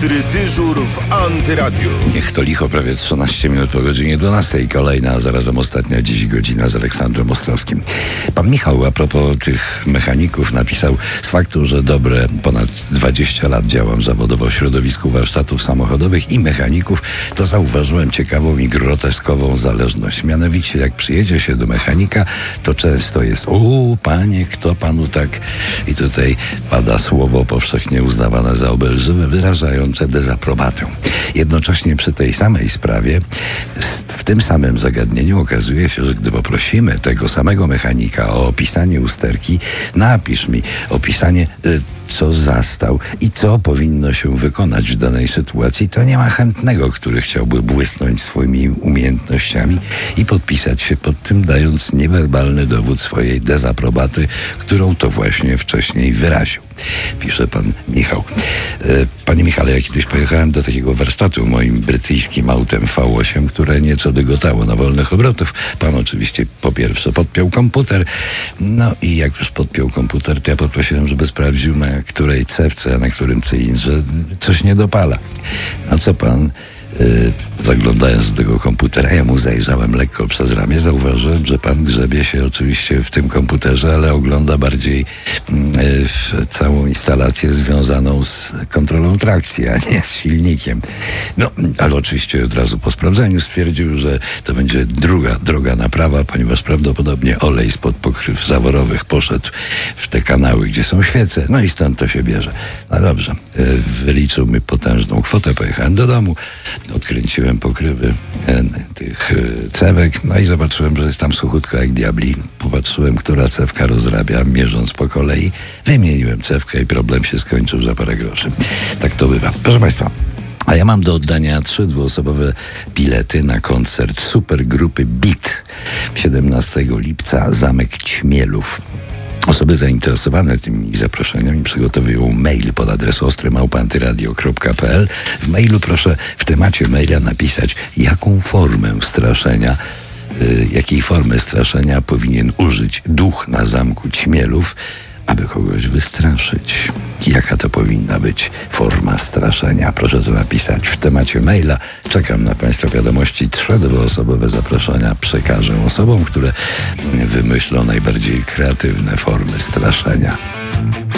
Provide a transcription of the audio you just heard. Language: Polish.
Ostry dyżur w Antyradiu. Niech to licho, prawie 13 minut po godzinie 12. Kolejna, a zarazem ostatnia dziś godzina z Aleksandrem Ostrowskim. Pan Michał a propos tych mechaników napisał: z faktu, że dobre ponad 20 lat działam zawodowo w środowisku warsztatów samochodowych i mechaników, to zauważyłem ciekawą i groteskową zależność. Mianowicie jak przyjedzie się do mechanika, to często jest: o panie, kto panu tak... I tutaj pada słowo powszechnie uznawane za obelżywe, wyrażające dezaprobatę. Jednocześnie przy tej samej sprawie, w tym samym zagadnieniu okazuje się, że gdy poprosimy tego samego mechanika o opisanie usterki, napisz mi opisanie, co zastał i co powinno się wykonać w danej sytuacji, to nie ma chętnego, który chciałby błysnąć swoimi umiejętnościami i podpisać się pod tym, dając niewerbalny dowód swojej dezaprobaty, którą to właśnie wcześniej wyraził. Pisze pan Michał. Panie Michale, ja kiedyś pojechałem do takiego warsztatu moim brytyjskim autem V8, które nieco dygotało na wolnych obrotów. Pan oczywiście po pierwsze podpiął komputer, no i jak już podpiął komputer, to ja poprosiłem, żeby sprawdził, na której cewce, a na którym cylindrze coś nie dopala. A co pan... zaglądając do tego komputera, ja mu zajrzałem lekko przez ramię, zauważyłem, że pan grzebie się oczywiście w tym komputerze, ale ogląda bardziej całą instalację związaną z kontrolą trakcji, a nie z silnikiem. No, ale oczywiście od razu po sprawdzeniu stwierdził, że to będzie droga naprawa, ponieważ prawdopodobnie olej spod pokryw zaworowych poszedł w te kanały, gdzie są świece, no i stąd to się bierze. No dobrze, wyliczył mi potężną kwotę, pojechałem do domu, odkręciłem pokrywy tych cewek, no i zobaczyłem, że jest tam suchutko jak diabli. Popatrzyłem, która cewka rozrabia, mierząc po kolei. Wymieniłem cewkę i problem się skończył za parę groszy. Tak to bywa. Proszę państwa, a ja mam do oddania 3 dwuosobowe bilety na koncert supergrupy Beat 17 lipca, Zamek Ćmielów. Osoby zainteresowane tymi zaproszeniami przygotowują mail pod adres ostry@antyradio.pl. W mailu proszę w temacie maila napisać, jakiej formy straszenia powinien użyć duch na Zamku Ćmielów, aby kogoś wystraszyć. Jaka to powinna być forma straszenia? Proszę to napisać w temacie maila. Czekam na państwa wiadomości. 3 dwuosobowe zaproszenia przekażę osobom, które wymyślą najbardziej kreatywne formy straszenia.